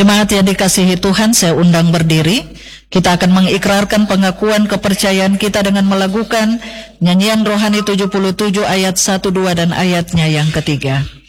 Jemaat yang dikasihi Tuhan, saya undang berdiri. Kita akan mengikrarkan pengakuan kepercayaan kita dengan melakukan nyanyian rohani 77 ayat 1, 2 dan ayatnya yang ketiga.